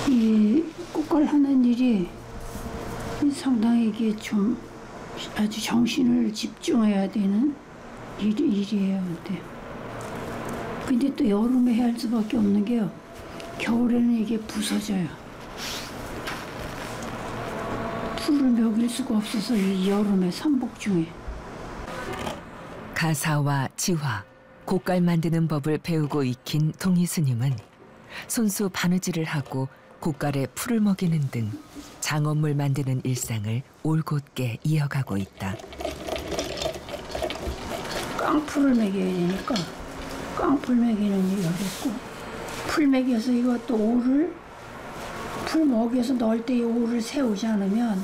이 꽃갈 하는 일이 상당히 이게 좀 아주 정신을 집중해야 되는 일이에요. 근데 또 여름에 해야 할 수밖에 없는 게요. 겨울에는 이게 부서져요. 풀을 먹일 수가 없어서 이 여름에 삼복 중에. 가사와 지화, 곶갈 만드는 법을 배우고 익힌 동희 스님은 손수 바느질을 하고 곶갈에 풀을 먹이는 등 장엄물 만드는 일상을 올곧게 이어가고 있다. 깡풀을 먹여야 되니까 깡풀 먹이는 일이 어렵고, 풀 먹여서 이것도 오를 풀 먹여서 넣을 때 이 오를 세우지 않으면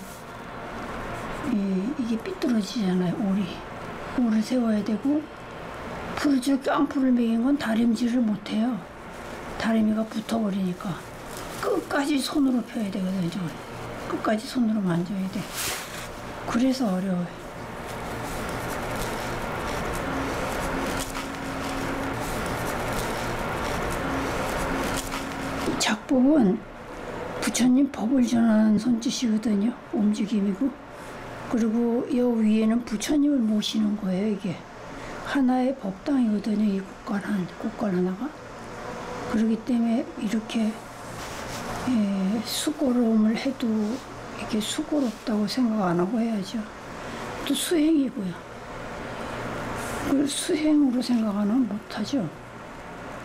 이게 삐뚤어지잖아요. 오를 세워야 되고, 깡풀을 먹인 건 다림질을 못해요. 다리미가 붙어버리니까 끝까지 손으로 펴야 되거든요. 끝까지 손으로 만져야 돼. 그래서 어려워요. 작법은 부처님 법을 전하는 손짓이거든요. 움직임이고. 그리고 이 위에는 부처님을 모시는 거예요. 이게 하나의 법당이거든요. 이 곶갈 하나가. 그렇기 때문에 이렇게 수고로움을 해도 이렇게 수고롭다고 생각 안 하고 해야죠. 또 수행이고요. 그걸 수행으로 생각 안 하면 못하죠.